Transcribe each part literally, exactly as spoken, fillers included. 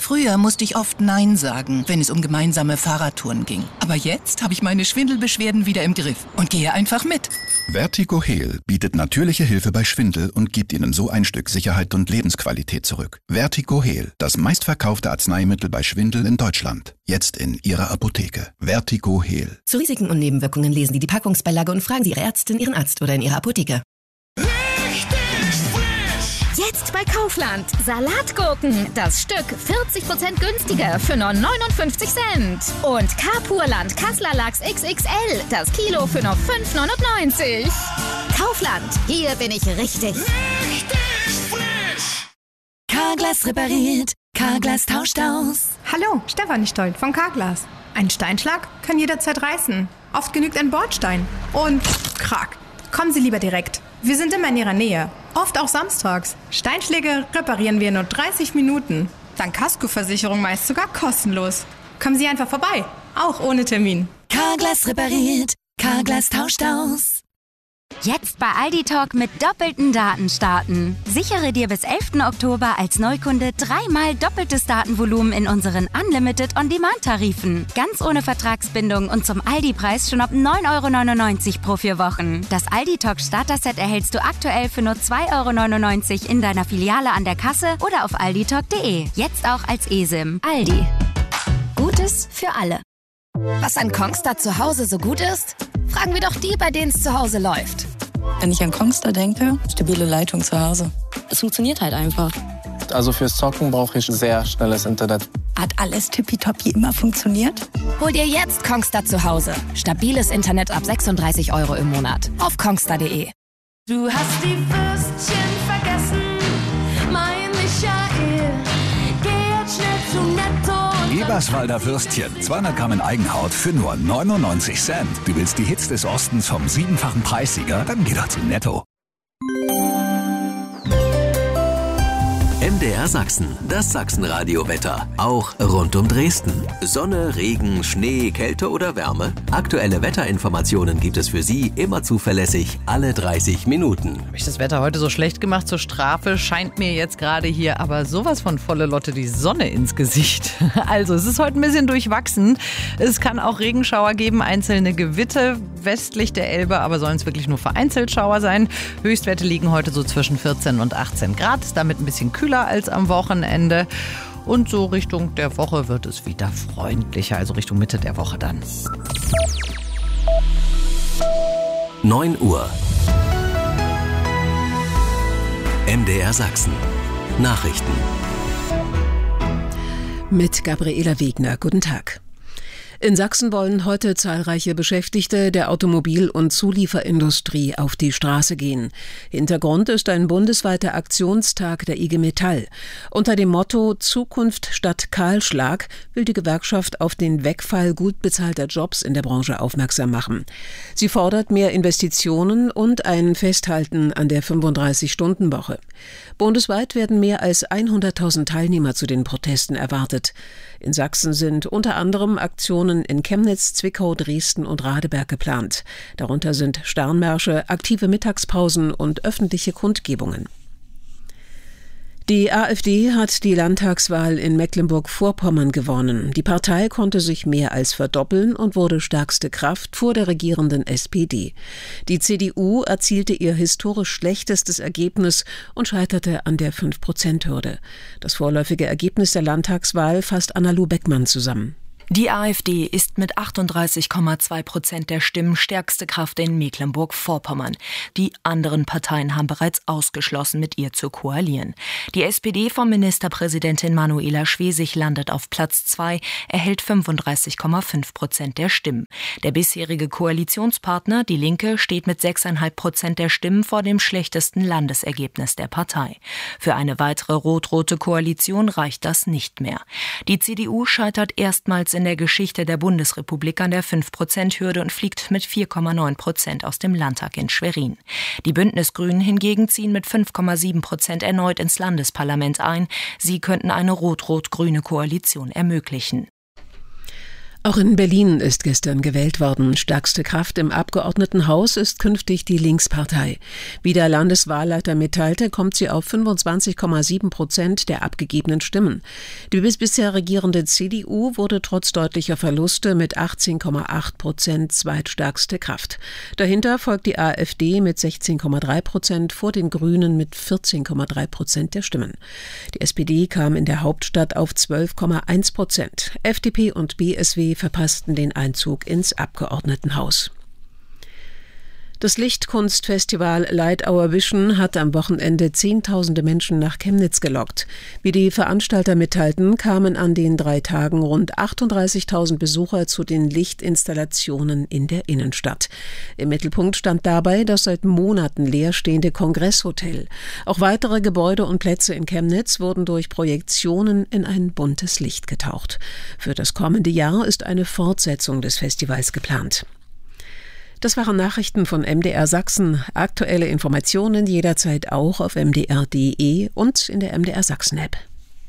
Früher musste ich oft Nein sagen, wenn es um gemeinsame Fahrradtouren ging. Aber jetzt habe ich meine Schwindelbeschwerden wieder im Griff und gehe einfach mit. Vertigo-Heal bietet natürliche Hilfe bei Schwindel und gibt Ihnen so ein Stück Sicherheit und Lebensqualität zurück. Vertigo-Heal, das meistverkaufte Arzneimittel bei Schwindel in Deutschland. Jetzt in Ihrer Apotheke. Vertigo-Heal. Zu Risiken und Nebenwirkungen lesen Sie die Packungsbeilage und fragen Sie Ihre Ärztin, Ihren Arzt oder in Ihrer Apotheke. Jetzt bei Kaufland. Salatgurken. Das Stück vierzig Prozent günstiger für nur neunundfünfzig Cent. Und Carpurland Kassler Lachs X X L. Das Kilo für nur fünf neunundneunzig. Kaufland. Hier bin ich richtig. Richtig frisch. Carglass repariert. Carglass tauscht aus. Hallo, Stefanie Stoll von Carglass. Ein Steinschlag kann jederzeit reißen. Oft genügt ein Bordstein. Und krack. Kommen Sie lieber direkt. Wir sind immer in Ihrer Nähe. Oft auch samstags. Steinschläge reparieren wir in nur dreißig Minuten. Dank Kaskoversicherung meist sogar kostenlos. Kommen Sie einfach vorbei. Auch ohne Termin. Carglass repariert. Carglass tauscht aus. Jetzt bei Aldi Talk mit doppelten Daten starten. Sichere dir bis elften Oktober als Neukunde dreimal doppeltes Datenvolumen in unseren Unlimited On-Demand-Tarifen. Ganz ohne Vertragsbindung und zum Aldi-Preis schon ab neun Euro neunundneunzig pro vier Wochen. Das Aldi Talk Starter-Set erhältst du aktuell für nur zwei Euro neunundneunzig in deiner Filiale an der Kasse oder auf alditalk punkt de. Jetzt auch als eSIM. Aldi. Gutes für alle. Was an Kongstar zu Hause so gut ist? Fragen wir doch die, bei denen es zu Hause läuft. Wenn ich an Kongstar denke, stabile Leitung zu Hause. Es funktioniert halt einfach. Also fürs Zocken brauche ich sehr schnelles Internet. Hat alles tippitoppi immer funktioniert? Hol dir jetzt Kongstar zu Hause. Stabiles Internet ab sechsunddreißig Euro im Monat. Auf kongstar punkt de. Du hast die Würstchen vergessen, mein Michael. Geh jetzt schnell zu Netto. Eberswalder Würstchen, zweihundert Gramm in Eigenhaut für nur neunundneunzig Cent. Du willst die Hits des Ostens vom siebenfachen Preissieger? Dann geh doch zu Netto. M D R Sachsen, das Sachsenradio-Wetter. Auch rund um Dresden. Sonne, Regen, Schnee, Kälte oder Wärme. Aktuelle Wetterinformationen gibt es für Sie immer zuverlässig alle dreißig Minuten. Habe ich das Wetter heute so schlecht gemacht zur Strafe? Scheint mir jetzt gerade hier aber sowas von volle Lotte die Sonne ins Gesicht. Also es ist heute ein bisschen durchwachsen. Es kann auch Regenschauer geben, einzelne Gewitter westlich der Elbe, aber sollen es wirklich nur vereinzelt Schauer sein. Höchstwerte liegen heute so zwischen vierzehn und achtzehn Grad, ist damit ein bisschen kühler als am Wochenende. Und so Richtung der Woche wird es wieder freundlicher, also Richtung Mitte der Woche dann. neun Uhr. M D R Sachsen. Nachrichten. Mit Gabriela Wegner. Guten Tag. In Sachsen wollen heute zahlreiche Beschäftigte der Automobil- und Zulieferindustrie auf die Straße gehen. Hintergrund ist ein bundesweiter Aktionstag der I G Metall. Unter dem Motto Zukunft statt Kahlschlag will die Gewerkschaft auf den Wegfall gut bezahlter Jobs in der Branche aufmerksam machen. Sie fordert mehr Investitionen und ein Festhalten an der fünfunddreißig-Stunden-Woche. Bundesweit werden mehr als hunderttausend Teilnehmer zu den Protesten erwartet. In Sachsen sind unter anderem Aktionen in Chemnitz, Zwickau, Dresden und Radeberg geplant. Darunter sind Sternmärsche, aktive Mittagspausen und öffentliche Kundgebungen. Die AfD hat die Landtagswahl in Mecklenburg-Vorpommern gewonnen. Die Partei konnte sich mehr als verdoppeln und wurde stärkste Kraft vor der regierenden S P D. Die C D U erzielte ihr historisch schlechtestes Ergebnis und scheiterte an der fünf Prozent Hürde. Das vorläufige Ergebnis der Landtagswahl fasst Anna-Lu Beckmann zusammen. Die AfD ist mit achtunddreißig Komma zwei Prozent der Stimmen stärkste Kraft in Mecklenburg-Vorpommern. Die anderen Parteien haben bereits ausgeschlossen, mit ihr zu koalieren. Die S P D von Ministerpräsidentin Manuela Schwesig landet auf Platz zwei, erhält fünfunddreißig Komma fünf Prozent der Stimmen. Der bisherige Koalitionspartner, die Linke, steht mit sechs Komma fünf Prozent der Stimmen vor dem schlechtesten Landesergebnis der Partei. Für eine weitere rot-rote Koalition reicht das nicht mehr. Die C D U scheitert erstmals in der Geschichte der Bundesrepublik an der fünf Prozent Hürde und fliegt mit vier Komma neun Prozent aus dem Landtag in Schwerin. Die Bündnisgrünen hingegen ziehen mit fünf Komma sieben Prozent erneut ins Landesparlament ein. Sie könnten eine rot-rot-grüne Koalition ermöglichen. Auch in Berlin ist gestern gewählt worden. Stärkste Kraft im Abgeordnetenhaus ist künftig die Linkspartei. Wie der Landeswahlleiter mitteilte, kommt sie auf fünfundzwanzig Komma sieben Prozent der abgegebenen Stimmen. Die bis bisher regierende C D U wurde trotz deutlicher Verluste mit achtzehn Komma acht Prozent zweitstärkste Kraft. Dahinter folgt die AfD mit sechzehn Komma drei Prozent, vor den Grünen mit vierzehn Komma drei Prozent der Stimmen. Die S P D kam in der Hauptstadt auf zwölf Komma eins Prozent. F D P und B S W verpassten den Einzug ins Abgeordnetenhaus. Das Lichtkunstfestival Light Our Vision hat am Wochenende Zehntausende Menschen nach Chemnitz gelockt. Wie die Veranstalter mitteilten, kamen an den drei Tagen rund achtunddreißigtausend Besucher zu den Lichtinstallationen in der Innenstadt. Im Mittelpunkt stand dabei das seit Monaten leerstehende Kongresshotel. Auch weitere Gebäude und Plätze in Chemnitz wurden durch Projektionen in ein buntes Licht getaucht. Für das kommende Jahr ist eine Fortsetzung des Festivals geplant. Das waren Nachrichten von M D R Sachsen. Aktuelle Informationen jederzeit auch auf m d r punkt d e und in der M D R Sachsen App.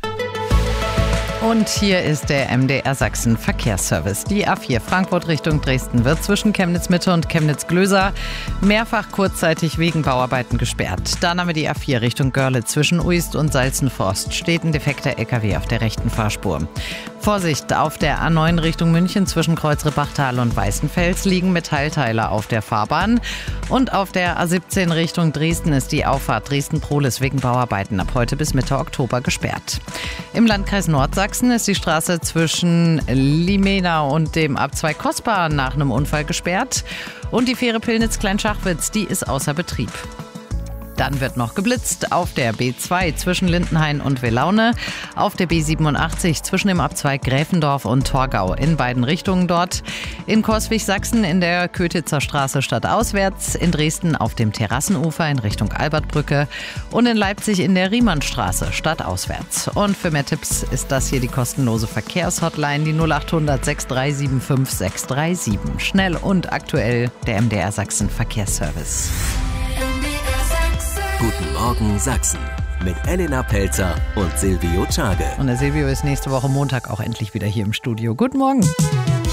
Und hier ist der M D R Sachsen Verkehrsservice. Die A vier Frankfurt Richtung Dresden wird zwischen Chemnitz Mitte und Chemnitz Glöser mehrfach kurzzeitig wegen Bauarbeiten gesperrt. Dann haben wir die A vier Richtung Görlitz zwischen Uist und Salzenforst. Steht ein defekter L K W auf der rechten Fahrspur. Vorsicht, auf der A neun Richtung München zwischen Kreuz-Rebachtal und Weißenfels liegen Metallteile auf der Fahrbahn. Und auf der A siebzehn Richtung Dresden ist die Auffahrt Dresden-Prohlis wegen Bauarbeiten ab heute bis Mitte Oktober gesperrt. Im Landkreis Nordsachsen ist die Straße zwischen Limena und dem Abzweig Kospa nach einem Unfall gesperrt. Und die Fähre Pillnitz-Kleinschachwitz, die ist außer Betrieb. Dann wird noch geblitzt auf der B zwei zwischen Lindenhain und Welaune, auf der B siebenundachtzig zwischen dem Abzweig Gräfendorf und Torgau in beiden Richtungen dort, in Coswig-Sachsen in der Kötitzer Straße stadtauswärts, in Dresden auf dem Terrassenufer in Richtung Albertbrücke und in Leipzig in der Riemannstraße stadtauswärts. Und für mehr Tipps ist das hier die kostenlose Verkehrshotline, die null achthundert sechs drei sieben fünf sechs drei sieben. Schnell und aktuell der M D R Sachsen Verkehrsservice. Guten Morgen Sachsen mit Elena Pelzer und Silvio Czage. Und der Silvio ist nächste Woche Montag auch endlich wieder hier im Studio. Guten Morgen.